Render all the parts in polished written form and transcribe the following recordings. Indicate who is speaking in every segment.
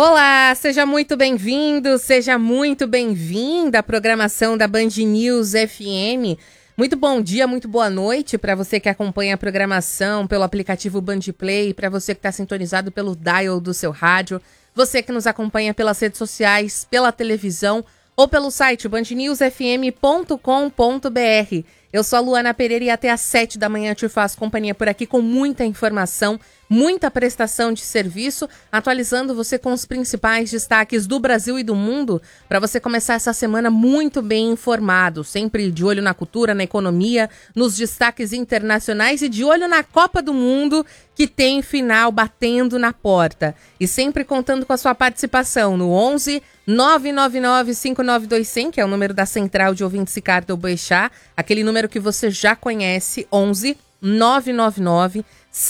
Speaker 1: Olá, seja muito bem-vindo, seja muito bem-vinda à programação da Band News FM. Muito bom dia, muito boa noite para você que acompanha a programação pelo aplicativo Band Play, para você que está sintonizado pelo dial do seu rádio, você que nos acompanha pelas redes sociais, pela televisão ou pelo site bandnewsfm.com.br. Eu sou a Luana Pereira e até às 7 da manhã te faço companhia por aqui com muita informação, muita prestação de serviço, atualizando você com os principais destaques do Brasil e do mundo, para você começar essa semana muito bem informado, sempre de olho na cultura, na economia, nos destaques internacionais e de olho na Copa do Mundo, que tem final batendo na porta. E sempre contando com a sua participação no 11 999 592100, que é o número da Central de Ouvintes Ricardo Boechat, aquele número que você já conhece, 11 999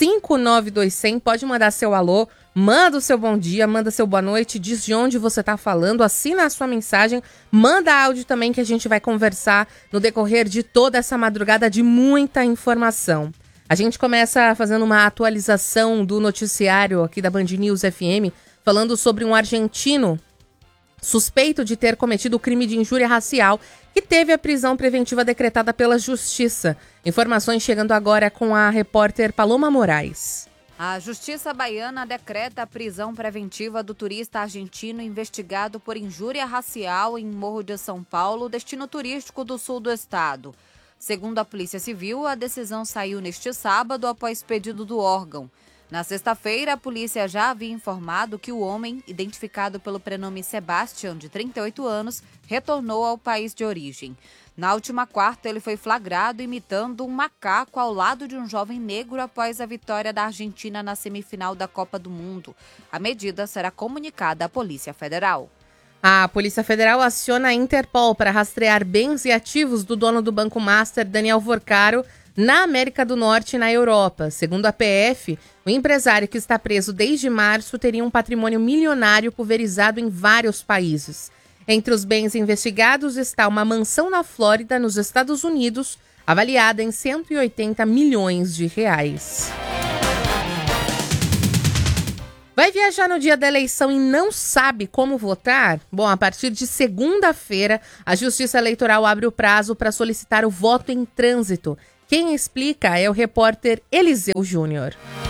Speaker 1: 592100. Pode mandar seu alô, manda o seu bom dia, manda seu boa noite, diz de onde você está falando, assina a sua mensagem, manda áudio também que a gente vai conversar no decorrer de toda essa madrugada de muita informação. A gente começa fazendo uma atualização do noticiário aqui da Band News FM, falando sobre um argentino suspeito de ter cometido o crime de injúria racial, que teve a prisão preventiva decretada pela Justiça. Informações chegando agora com a repórter Paloma Moraes.
Speaker 2: A Justiça Baiana decreta a prisão preventiva do turista argentino investigado por injúria racial em Morro de São Paulo, destino turístico do sul do estado. Segundo a Polícia Civil, a decisão saiu neste sábado após pedido do órgão. Na sexta-feira, a polícia já havia informado que o homem, identificado pelo prenome Sebastião, de 38 anos, retornou ao país de origem. Na última quarta, ele foi flagrado imitando um macaco ao lado de um jovem negro após a vitória da Argentina na semifinal da Copa do Mundo. A medida será comunicada à Polícia Federal.
Speaker 1: A Polícia Federal aciona a Interpol para rastrear bens e ativos do dono do Banco Master, Daniel Vorcaro, na América do Norte e na Europa. Segundo a PF, o empresário que está preso desde março teria um patrimônio milionário pulverizado em vários países. Entre os bens investigados está uma mansão na Flórida, nos Estados Unidos, avaliada em 180 milhões de reais. Vai viajar no dia da eleição e não sabe como votar? Bom, a partir de segunda-feira, a Justiça Eleitoral abre o prazo para solicitar o voto em trânsito. Quem explica é o repórter Eliseu Júnior.